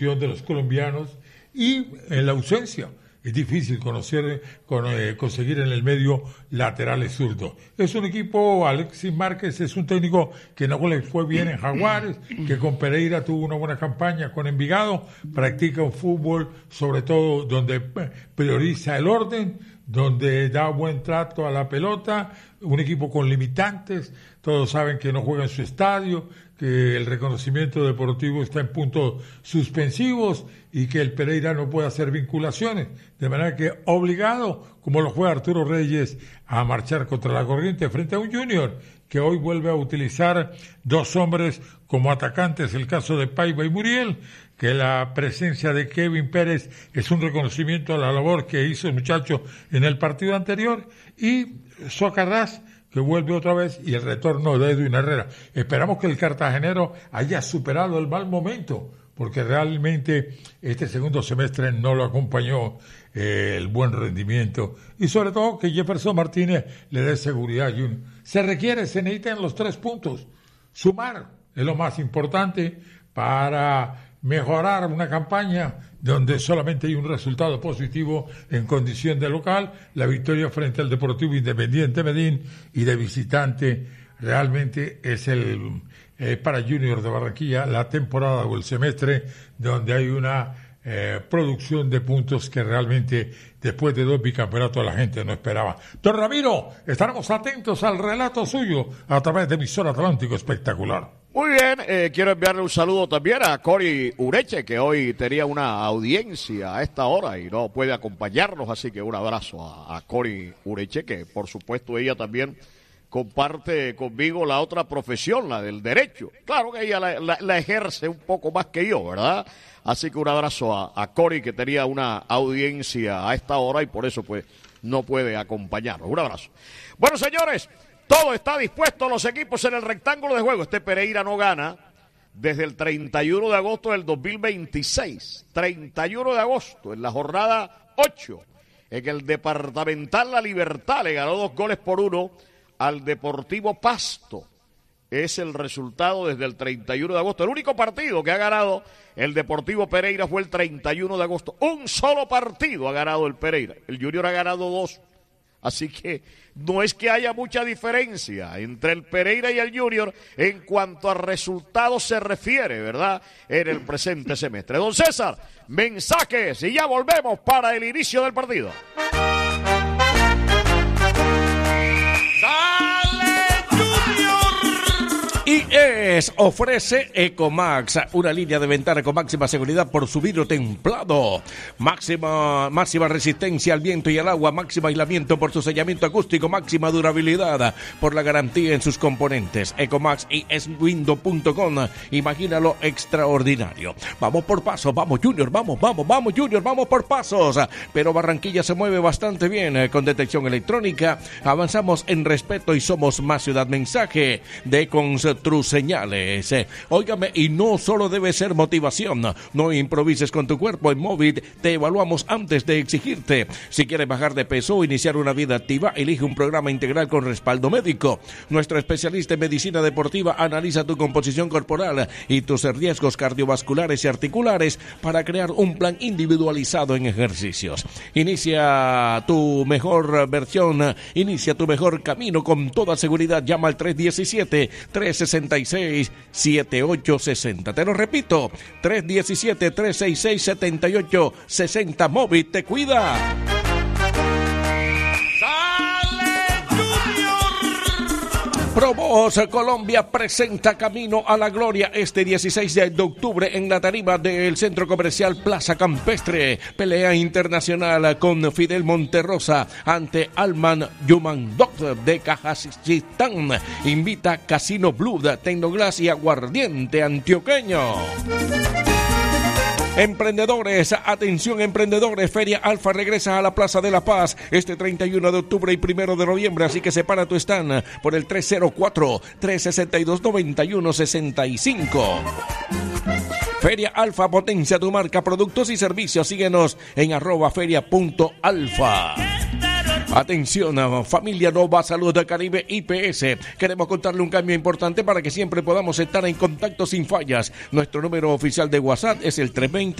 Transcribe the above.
de los colombianos y en la ausencia. Es difícil conseguir en el medio laterales zurdos. Es un equipo, Alexis Márquez es un técnico que no le fue bien en Jaguares, que con Pereira tuvo una buena campaña con Envigado, practica un fútbol sobre todo donde prioriza el orden, donde da buen trato a la pelota, un equipo con limitantes, todos saben que no juega en su estadio, que el reconocimiento deportivo está en puntos suspensivos y que el Pereira no puede hacer vinculaciones, de manera que obligado, como lo juega Arturo Reyes, a marchar contra la corriente frente a un Junior que hoy vuelve a utilizar dos hombres como atacantes, el caso de Paiva y Muriel, que la presencia de Kevin Pérez es un reconocimiento a la labor que hizo el muchacho en el partido anterior, y Socarrás, que vuelve otra vez, y el retorno de Edwin Herrera. Esperamos que el cartagenero haya superado el mal momento, porque realmente este segundo semestre no lo acompañó el buen rendimiento, y sobre todo que Jefferson Martínez le dé seguridad. Se necesitan los 3 puntos. Sumar es lo más importante para mejorar una campaña donde solamente hay un resultado positivo en condición de local, la victoria frente al Deportivo Independiente Medellín, y de visitante realmente es para Junior de Barranquilla la temporada o el semestre donde hay una producción de puntos que realmente después de 2 bicampeonatos la gente no esperaba. Don Ramiro, estaremos atentos al relato suyo a través de Emisor Atlántico Espectacular. Muy bien, quiero enviarle un saludo también a Cori Ureche, que hoy tenía una audiencia a esta hora y no puede acompañarnos, así que un abrazo a Cori Ureche, que por supuesto ella también comparte conmigo la otra profesión, la del derecho. Claro que ella la ejerce un poco más que yo, ¿verdad? Así que un abrazo a Cori, que tenía una audiencia a esta hora y por eso pues no puede acompañarnos. Un abrazo. Bueno, señores, todo está dispuesto, los equipos en el rectángulo de juego. Este Pereira no gana desde el 31 de agosto del 2026. 31 de agosto, en la jornada 8. En el departamental La Libertad le ganó 2-1 al Deportivo Pasto. Es el resultado desde el 31 de agosto. El único partido que ha ganado el Deportivo Pereira fue el 31 de agosto. Un solo partido ha ganado el Pereira. El Junior ha ganado 2. Así que no es que haya mucha diferencia entre el Pereira y el Junior en cuanto a resultados se refiere, ¿verdad? En el presente semestre. Don César, mensajes y ya volvemos para el inicio del partido. IES ofrece Ecomax, una línea de ventana con máxima seguridad por su vidrio templado, máxima resistencia al viento y al agua, máximo aislamiento por su sellamiento acústico, máxima durabilidad por la garantía en sus componentes. Ecomax IESWindow.com, imagínalo extraordinario. Vamos por pasos, vamos Junior, vamos Junior, vamos por pasos. Pero Barranquilla se mueve bastante bien con detección electrónica, avanzamos en respeto y somos más ciudad. Mensaje de Construseñales. Óigame, y no solo debe ser motivación, no improvises con tu cuerpo. En Móvil te evaluamos antes de exigirte. Si quieres bajar de peso o iniciar una vida activa, elige un programa integral con respaldo médico. Nuestro especialista en medicina deportiva analiza tu composición corporal y tus riesgos cardiovasculares y articulares para crear un plan individualizado en ejercicios. Inicia tu mejor versión, inicia tu mejor camino con toda seguridad. Llama al 317-366-7860. Te lo repito, 317-366-7860. Móvil te cuida. Probox Colombia presenta Camino a la Gloria este 16 de octubre en la tarima del Centro Comercial Plaza Campestre. Pelea internacional con Fidel Monterrosa ante Alman Yumandok de Kazajistán. Invita Casino Blue, Tecnoglass y Aguardiente Antioqueño. Emprendedores, atención emprendedores, Feria Alfa regresa a la Plaza de la Paz este 31 de octubre y 1 de noviembre, así que separa tu stand por el 304-362-9165. Feria Alfa, potencia tu marca, productos y servicios. Síguenos en @feria.alfa. Atención, familia Nova Salud Caribe IPS. Queremos contarle un cambio importante para que siempre podamos estar en contacto sin fallas. Nuestro número oficial de WhatsApp es el 320